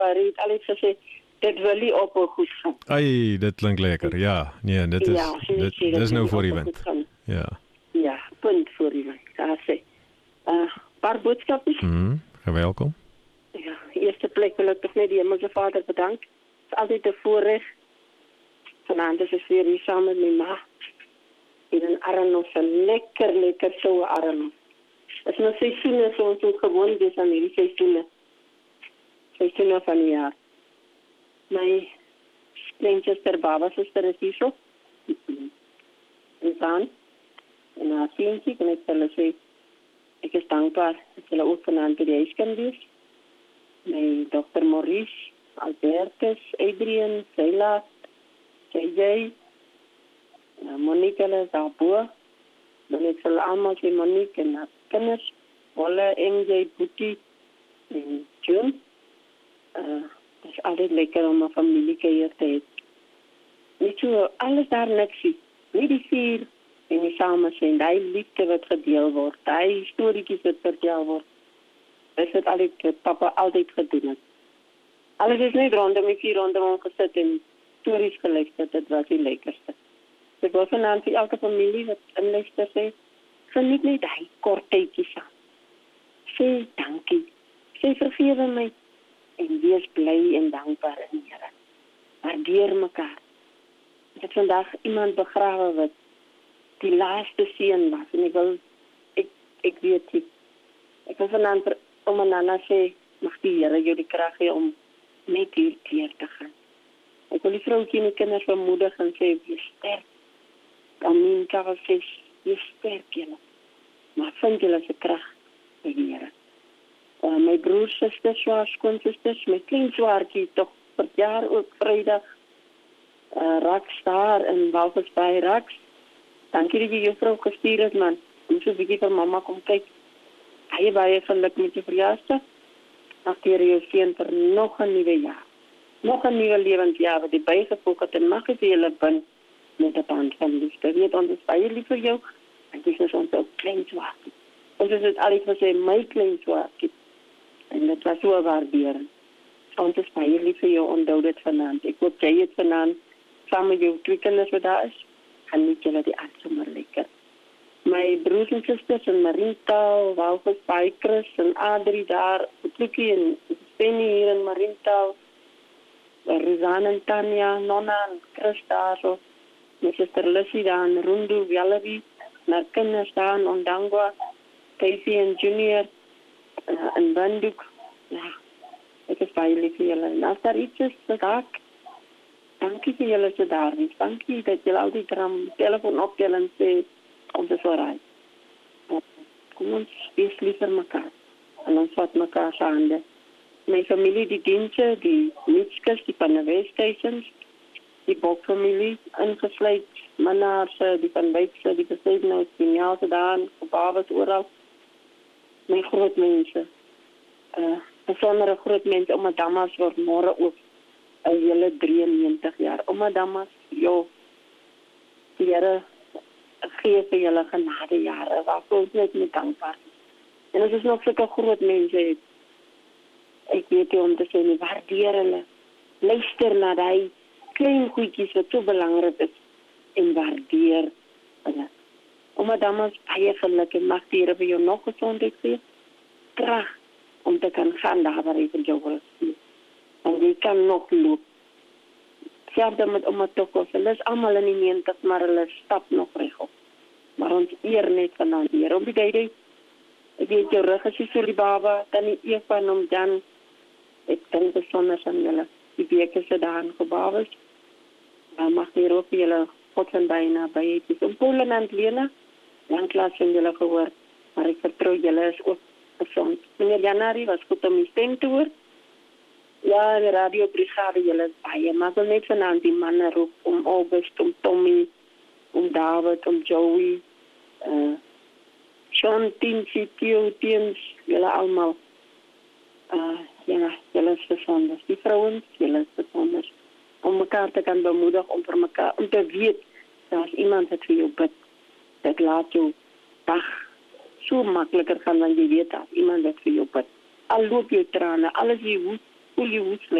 maar hy het al iets gesê, dit wil nie op goed gaan. Ai, dit klink lekker. Ja, nee, dit is dit is nou voor die wind. Ja. Ja, punt voor die wind. Daar sê. Paar boodskappe. Welkom. Ja, eerste plek wil ek tog net die Hemelse Vader bedank. Het is altyd 'n voorreg. Vanaand is ek weer hier saam met my ma. In 'n Arnos, 'n lekker soue Arnos. Dit is nou seisoene, so ons moet gewoon wees aan hierdie seisoene. Seisoene van die jaar. My kleintjister baba suster is hier so. En dan, en haar seentjie, en ek hulle sê, ek is dankbaar dat hulle ook vanaand by die huis kan wees. My dokter Maurice, Albertus, Adrian, Sheila, JJ, Monique hulle is daarbo. Dan ek sal almal sê Monique en haar kinders, Olle, MJ, Boetie en June. Het is altijd lekker om een familie hier te hebben. Niet zo, alles daar niks is. Niet die vier en die samen zijn. Die liefde wat gedeeld wordt. Die historietjes wat verteld wordt. Dat is het altijd, papa altijd gedaan heeft. Alles is niet rondom, ik hier rondom omgezet en stories geluisterd. Dat was het lekkerste. Dus ik wil vanavond voor elke familie wat een luister zegt. Geniet niet die kort tijdje samen. Sê dankie. Sê vergewe my. En wees bly en dankbaar in Here. Waardeer mekaar. Ek het vandag iemand begrawe wat die laaste seun was. En ek weet nie. Ek wil vanaand om my nana sê, mag die Here jou die krag gee om net hier teer te gaan. Ek wil die vrouwtjie en die kinders bemoedig en sê, wees sterk. Amen, Karel sê, wees sterk julle. Maar vind julle se krag by die Here. My broers, susters, skoonsusters, my klein swaartjie, toch per jaar ook vrijdag, Rax daar in Walvisbaai Rax. Dankie dat jy juffrou gestuur het, man. Moet so 'n bietjie vir mamma kom kyk. Baie geluk met jou verjaarsdag. Dankie jou seun vir nog 'n nuwe jaar. Nog 'n nuwe lewensjaar wat jy bygevoeg het en mag jy julle bind met 'n band van liefde. Weet ons is baie lief vir jou. En dit is ons ook klein swaartjie. Ons is dit altyd gesê, my klein swaartjie. En dit was so waardering. Ons is baie lief vir jou, onthou dit vanaand. Ek hoop jy het vanaand, saam met jou 2 kinders wat daar is, geniet julle die aand sommer lekker. My broers en susters in Mariental, Walvisbaai, Chris en Adrie daar, Boetloekie en Penny hier in Mariental, Rizan en Tanya, Nonna en Chris daar so, my sister Lissy daar in Rundu, Valerie, naar kinders daar in Ondangwa, Casey en Junior, in Windhoek. Ja, ek is baie lief vir julle. En as daar iets is, bedank. Dankie vir julle se daar is. Dankie dat julle al die telefoon optel en sê, ons is vooruit. Kom ons wees lief vir mekaar. En ons vat mekaar se hande. My familie, die Diense, die Mitskes, die van de Weststations, die Bokfamilie, ingesluit, Mannaarse, die van Wijkse, die Besedenhuis, die Njaalse daan, Babas oral. My groot mense. Besondere groot mense, Oma Damas word môre ook 'n hele 93 jaar. Oma Damas, joh, die Here gee vir julle genade jare, waarvoor ons net met dankbaar. En as ons nog sulke groot mense het, ek weet nie om te sê, waardeer hulle, luister na die klein goedjies wat so belangrik is, en waardeer hulle. Oma Damas, baie geluk en mag die Here vir jou nog gesondheid gee, krag om te kan gaan daar waar hy vir jou wil sien. En jy kan nog loop. Selfde met Oma Tokos, hulle is allemaal in die 90, maar hulle stap nog regop. Maar ons eer net vanaand die Here. Om die tyd, ek weet jou rug is so die baba, dan die Eva en om Jan, ek dink besonder aan julle, die weke se daar in gebabes, dan mag die Here ook vir julle God van bijna by het is. Om Polen en Lena, langklaas van julle gehoor, maar ek vertrou julle is ook gezond. Meneer Janari, was goed om die stem te hoor. Ja, de radiobrigade, julle is baie, maar ek wil net vanaand die mannen roep, om August, om Tommy, om David, om Joey, Sean, Tinsy, Theo, Tiens, julle allemaal. Ja, julle is besonders. Die vrouwens, julle is besonders. Om mekaar te kan bemoedig, om vir mekaar, om te weet, dat as iemand het vir jou bid, dat laat jou dag so makkelijker gaan, dan jy weet dat iemand het vir jou bid. Al loop jou trane, alles jy woed, Voel je hoe